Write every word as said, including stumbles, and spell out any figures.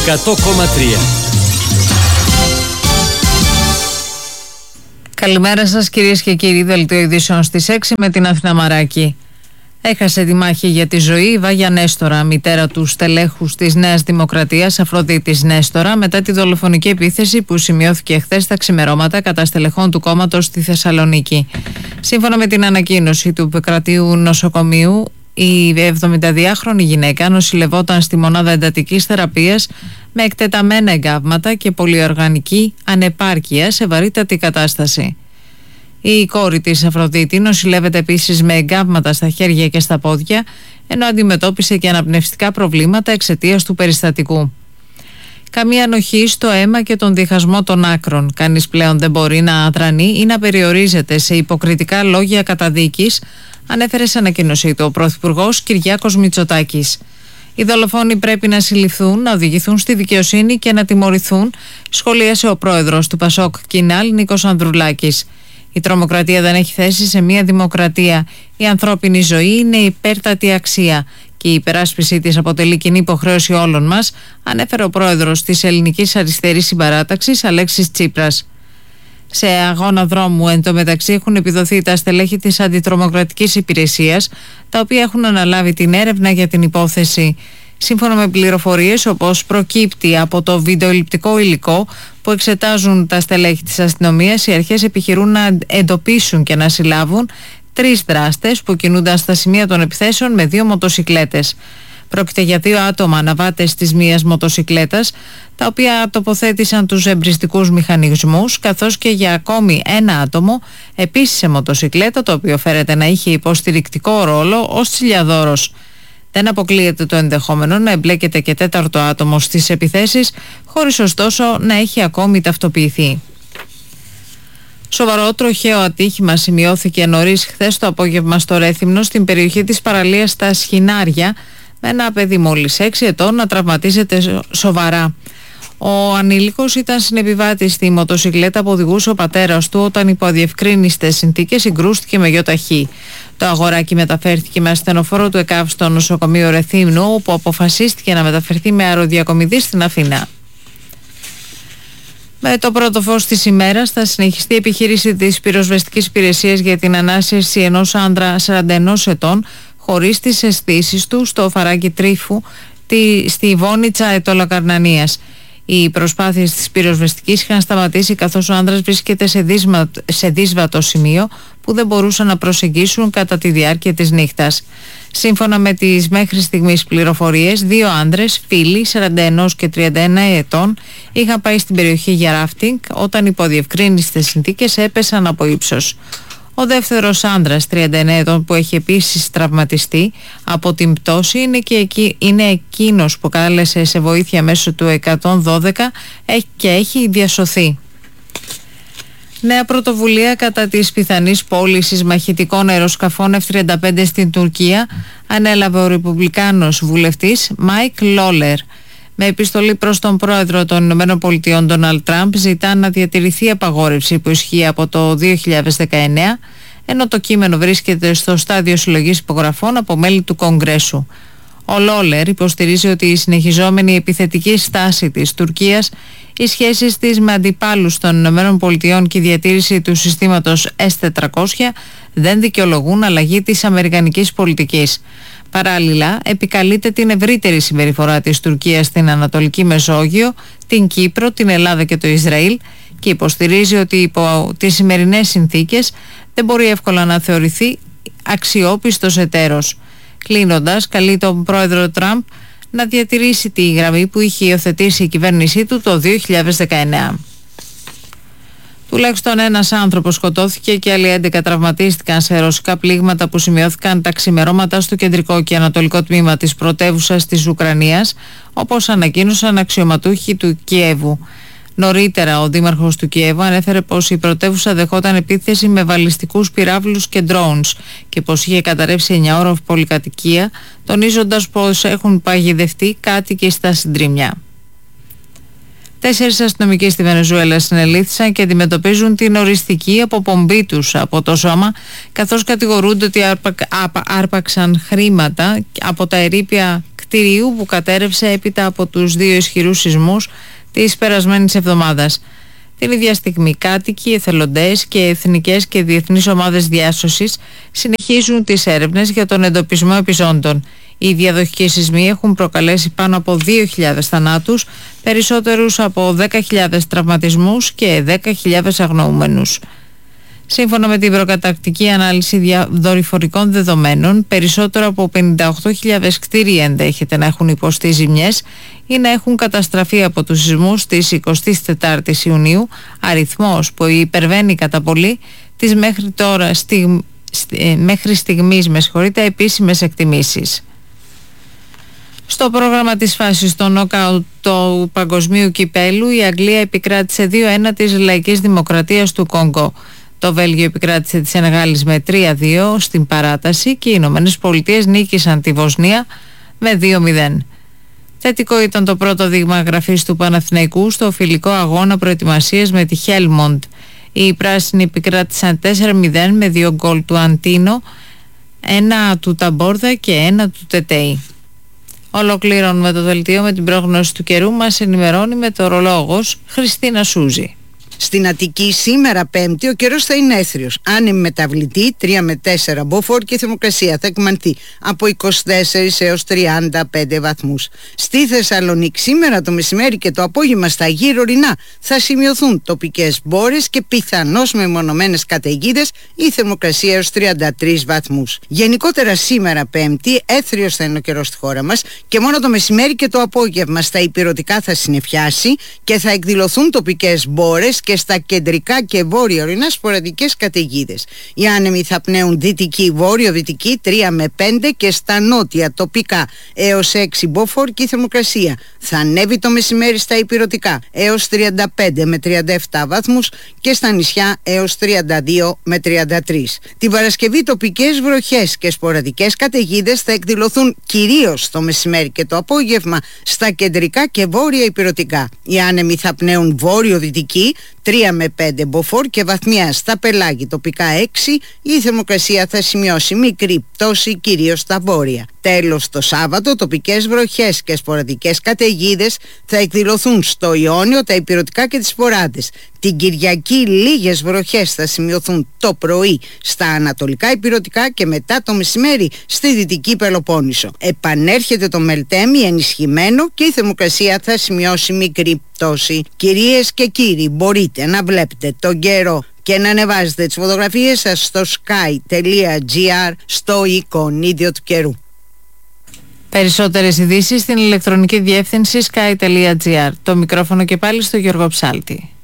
εκατό κόμμα τρία. Καλημέρα σας κυρίες και κύριοι, δελτίο ειδήσεων στις έξι με την Αθηνά Μαράκη. Έχασε τη μάχη για τη ζωή η Βάγια Νέστορα, μητέρα του στελέχους της Νέας Δημοκρατίας Αφροδίτης Νέστορα, μετά τη δολοφονική επίθεση που σημειώθηκε χθες τα ξημερώματα κατά στελεχών του κόμματος στη Θεσσαλονίκη. Σύμφωνα με την ανακοίνωση του Κρατίου Νοσοκομείου, η εβδομηνταδυάχρονη γυναίκα νοσηλευόταν στη μονάδα εντατικής θεραπείας με εκτεταμένα εγκάβματα και πολυοργανική ανεπάρκεια σε βαρύτατη κατάσταση. Η κόρη της Αφροδίτη νοσηλεύεται επίσης με εγκάβματα στα χέρια και στα πόδια, ενώ αντιμετώπισε και αναπνευστικά προβλήματα εξαιτίας του περιστατικού. Καμία ανοχή στο αίμα και τον διχασμό των άκρων. Κανείς πλέον δεν μπορεί να αδρανεί ή να περιορίζεται σε υποκριτικά λόγια καταδίκης, ανέφερε σε ανακοίνωσή του ο Πρωθυπουργός Κυριάκος Μητσοτάκης. Οι δολοφόνοι πρέπει να συλληφθούν, να οδηγηθούν στη δικαιοσύνη και να τιμωρηθούν, σχολίασε ο πρόεδρος του Πασόκ Κινάλ, Νίκος Ανδρουλάκης. Η τρομοκρατία δεν έχει θέση σε μια δημοκρατία. Η ανθρώπινη ζωή είναι υπέρτατη αξία και η υπεράσπιση της αποτελεί κοινή υποχρέωση όλων μας, ανέφερε ο πρόεδρος της Ελληνικής Αριστερής Συμπαράταξης, Αλέξης Τσίπρας. Σε αγώνα δρόμου εντωμεταξύ έχουν επιδοθεί τα στελέχη της Αντιτρομοκρατικής Υπηρεσίας, τα οποία έχουν αναλάβει την έρευνα για την υπόθεση. Σύμφωνα με πληροφορίες, όπως προκύπτει από το βιντεοληπτικό υλικό που εξετάζουν τα στελέχη της αστυνομίας, οι αρχές επιχειρούν να εντοπίσουν και να συλλάβουν τρεις δράστες που κινούνταν στα σημεία των επιθέσεων με δύο μοτοσικλέτες. Πρόκειται για δύο άτομα αναβάτες της μίας μοτοσικλέτας, τα οποία τοποθέτησαν τους εμπριστικούς μηχανισμούς, καθώς και για ακόμη ένα άτομο επίσης σε μοτοσικλέτα, το οποίο φέρεται να είχε υποστηρικτικό ρόλο ως τσιλιαδόρος. Δεν αποκλείεται το ενδεχόμενο να εμπλέκεται και τέταρτο άτομο στις επιθέσεις, χωρίς ωστόσο να έχει ακόμη ταυτοποιηθεί. Σοβαρό τροχαίο ατύχημα σημειώθηκε νωρίς χθες το απόγευμα στο Ρέθυμνο, στην περιοχή της παραλίας στα Σχοινάρια, με ένα παιδί μόλις έξι ετών να τραυματίζεται σοβαρά. Ο ανήλικος ήταν συνεπιβάτης στη μοτοσικλέτα που οδηγούσε ο πατέρας του, όταν υπό αδιευκρίνιστες συνθήκες συγκρούστηκε με γιοταχή. Το αγοράκι μεταφέρθηκε με ασθενοφόρο του ΕΚΑΒ στο νοσοκομείο Ρεθύμνου, όπου αποφασίστηκε να μεταφερθεί με αεροδιακομιδή στην Αθήνα. Με το πρώτο φως της ημέρας θα συνεχιστεί η επιχείρηση της πυροσβεστικής υπηρεσίας για την ανάσυρση ενός άνδρα σαράντα ενός ετών χωρίς τις αισθήσεις του στο φαράγγι Τρίφου στη Βόνιτσα Ετωλακαρνανίας. Οι προσπάθειες της πυροσβεστικής είχαν σταματήσει καθώς ο άνδρας βρίσκεται σε, δύσμα, σε δύσβατο σημείο που δεν μπορούσαν να προσεγγίσουν κατά τη διάρκεια της νύχτας. Σύμφωνα με τις μέχρι στιγμής πληροφορίες, δύο άνδρες, φίλοι σαράντα ένα και τριάντα ένα ετών, είχαν πάει στην περιοχή για ράφτινγκ όταν υπό διευκρίνιστες συνθήκες έπεσαν από ύψος. Ο δεύτερος άνδρας, τριάντα εννέα ετών, που έχει επίσης τραυματιστεί από την πτώση, είναι, και εκεί, είναι εκείνος που κάλεσε σε βοήθεια μέσω του εκατόν δώδεκα και έχει διασωθεί. Νέα πρωτοβουλία κατά της πιθανής πώλησης μαχητικών αεροσκαφών εφ τριάντα πέντε στην Τουρκία ανέλαβε ο Ρεπουμπλικάνος βουλευτής Μάικ Λόλερ. Με επιστολή προς τον πρόεδρο των Ηνωμένων Πολιτειών Ντόναλντ Τραμπ ζητά να διατηρηθεί η απαγόρευση που ισχύει από το δύο χιλιάδες δεκαεννέα, ενώ το κείμενο βρίσκεται στο στάδιο συλλογής υπογραφών από μέλη του Κογκρέσου. Ο Λόλερ υποστηρίζει ότι η συνεχιζόμενη επιθετική στάση της Τουρκίας, οι σχέσεις της με αντιπάλους των Ηνωμένων Πολιτειών και η διατήρηση του συστήματος ες τετρακόσια δεν δικαιολογούν αλλαγή της αμερικανικής πολιτικής. Παράλληλα, επικαλείται την ευρύτερη συμπεριφορά της Τουρκίας στην Ανατολική Μεσόγειο, την Κύπρο, την Ελλάδα και το Ισραήλ και υποστηρίζει ότι υπό τις σημερινές συνθήκες δεν μπορεί εύκολα να θεωρηθεί αξιόπιστος εταίρος. Κλείνοντας, καλεί τον πρόεδρο Τραμπ να διατηρήσει τη γραμμή που είχε υιοθετήσει η κυβέρνησή του το δύο χιλιάδες δεκαεννέα. Τουλάχιστον ένας άνθρωπος σκοτώθηκε και άλλοι έντεκα τραυματίστηκαν σε ρωσικά πλήγματα που σημειώθηκαν τα ξημερώματα στο κεντρικό και ανατολικό τμήμα της πρωτεύουσας της Ουκρανίας, όπως ανακοίνωσαν αξιωματούχοι του Κιέβου. Νωρίτερα, ο δήμαρχος του Κιέβου ανέφερε πως η πρωτεύουσα δεχόταν επίθεση με βαλιστικούς πυράβλους και drones και πως είχε καταρρεύσει εννιαόροφη πολυκατοικία, τονίζοντας πως έχουν παγιδευτεί κάτοικοι στα συντρίμμια. Τέσσερις αστυνομικοί στη Βενεζουέλα συνελήφθησαν και αντιμετωπίζουν την οριστική αποπομπή τους από το σώμα, καθώς κατηγορούνται ότι άρπα, άρπαξαν χρήματα από τα ερείπια κτίρια κτηρίου που κατέρευσε έπειτα από τους δύο ισχυρούς σεισμούς της περασμένης εβδομάδας. Την ίδια στιγμή κάτοικοι, εθελοντές και εθνικές και διεθνείς ομάδες διάσωσης συνεχίζουν τις έρευνες για τον εντοπισμό επιζώντων. Οι διαδοχικοί σεισμοί έχουν προκαλέσει πάνω από δύο χιλιάδες θανάτους, περισσότερους από δέκα χιλιάδες τραυματισμούς και δέκα χιλιάδες αγνοούμενους. Σύμφωνα με την προκαταρκτική ανάλυση δορυφορικών δεδομένων, περισσότερο από πενήντα οκτώ χιλιάδες κτίρια ενδέχεται να έχουν υποστεί ζημιές ή να έχουν καταστραφεί από τους σεισμούς της εικοστής τετάρτης Ιουνίου, αριθμός που υπερβαίνει κατά πολύ τις μέχρι, τώρα, στιγ... μέχρι στιγμής με συγχωρείτε, επίσημες εκτιμήσεις. Στο πρόγραμμα της φάσης των νοκάουτ του παγκοσμίου κυπέλου, η Αγγλία επικράτησε δύο ένα της Λαϊκής Δημοκρατίας του Κόγκο. Το Βέλγιο επικράτησε τη Σενεγάλης με τρία δύο στην παράταση και οι Ηνωμένες Πολιτείες νίκησαν τη Βοσνία με δύο μηδέν. Θετικό ήταν το πρώτο δείγμα γραφής του Παναθηναϊκού στο φιλικό αγώνα προετοιμασίας με τη Χέλμοντ. Οι πράσινοι επικράτησαν τέσσερα μηδέν με δύο γκολ του Αντίνο, ένα του Ταμπόρδα και ένα του Τετέι. Ολοκληρώνουμε το δελτίο με την πρόγνωση του καιρού. Μας ενημερώνει μετεωρολόγος Χριστίνα Σούζη. Στην Αττική σήμερα Πέμπτη ο καιρός θα είναι έθριος. Άνεμη μεταβλητή τρία με τέσσερα μποφόρ και η θερμοκρασία θα εκμανθεί από είκοσι τέσσερα έως τριάντα πέντε βαθμούς. Στη Θεσσαλονίκη σήμερα το μεσημέρι και το απόγευμα στα γύρω ορεινά θα σημειωθούν τοπικές μπόρες και πιθανώς μεμονωμένες καταιγίδες, η θερμοκρασία έως τριάντα τρεις βαθμούς. Γενικότερα σήμερα Πέμπτη έθριος θα είναι ο καιρός στη χώρα μας και μόνο το μεσημέρι και το απόγευμα στα ηπειρωτικά θα συννεφιάσει και θα εκδηλωθούν τοπικές μπόρες και στα κεντρικά και βόρεια ορεινά σποραδικές καταιγίδες. Οι άνεμοι θα πνέουν δυτική, βόρειο-δυτική τρία με πέντε και στα νότια τοπικά έως έξι μποφόρ και η θερμοκρασία θα ανέβει το μεσημέρι στα ηπειρωτικά έως τριάντα πέντε με τριάντα επτά βαθμούς και στα νησιά έως τριάντα δύο με τριάντα τρία. Την Παρασκευή τοπικές βροχές και σποραδικές καταιγίδες θα εκδηλωθούν κυρίως το μεσημέρι και το απόγευμα στα κεντρικά και βόρεια ηπειρωτικά. Οι άνεμοι θα πνέουν βόρειο-δυτική τρία με πέντε μποφόρ και βαθμιά στα πελάγη τοπικά έξι, η θερμοκρασία θα σημειώσει μικρή πτώση κυρίως στα βόρεια. Τέλος, το Σάββατο τοπικές βροχές και σποραδικές καταιγίδες θα εκδηλωθούν στο Ιόνιο, τα ηπειρωτικά και τις Σποράδες. Την Κυριακή λίγες βροχές θα σημειωθούν το πρωί στα ανατολικά ηπειρωτικά και μετά το μεσημέρι στη δυτική Πελοπόννησο. Επανέρχεται το Μελτέμι ενισχυμένο και η θερμοκρασία θα σημειώσει μικρή πτώση. Κυρίες και κύριοι, μπορείτε να βλέπετε τον καιρό και να ανεβάζετε τις φωτογραφίες σας στο sky τελεία gr στο εικονίδιο του καιρού. Περισσότερες ειδήσεις στην ηλεκτρονική διεύθυνση sky τελεία gr. Το μικρόφωνο και πάλι στο Γιώργο Ψάλτη.